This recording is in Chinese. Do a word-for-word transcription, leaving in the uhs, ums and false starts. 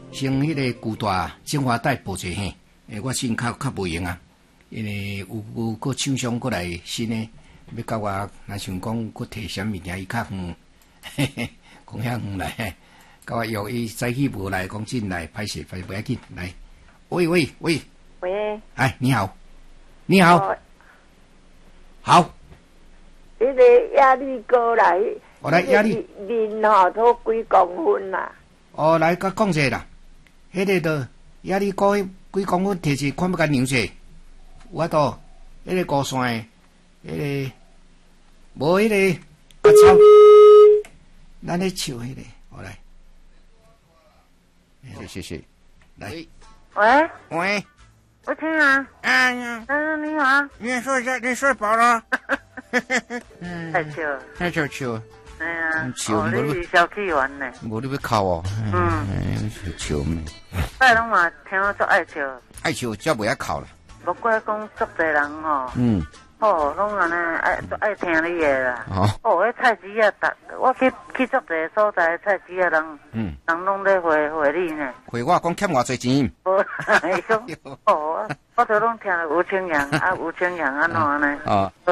先迄个古大精华带补一下，诶，我先较较无用啊，因为有有个厂商过来新诶，要甲我，若想讲佫摕啥物件，伊较远，嘿嘿，讲遐远来，甲我约伊早起无来，讲进来，歹势，歹不要紧，来，喂喂喂， 喂， 哎，你好，你好，哦、好， 迄个压力过来， 我来压力， 面吼都几公分啦。 哦，来甲讲者啦，迄、那个都压力高几公分，摕一看要甲量者，我都迄、那个高山诶，迄、那个无迄个啊草，咱咧笑迄、那个，好来，谢谢谢，来， 喂喂， 我听啊， 啊呀， 嗯，你好， 你睡觉，你睡饱了？ 太笑， 太笑笑。 哎呀， 笑哦，你是小气员呢？ 无你要哭哦。 嗯， 笑咩？ 拜拢嘛听我足爱笑， 爱笑才袂晓哭啦。 不过讲足侪人吼， 嗯， 哦，拢安尼爱爱听你的啦。 哦， 哦，迄菜市啊，逐我去去足侪所在菜市啊，人嗯，人拢咧回回你呢。 回我讲欠偌济钱？ 无，伊讲哦，我都拢听吴清扬啊，吴清扬安怎呢？哦。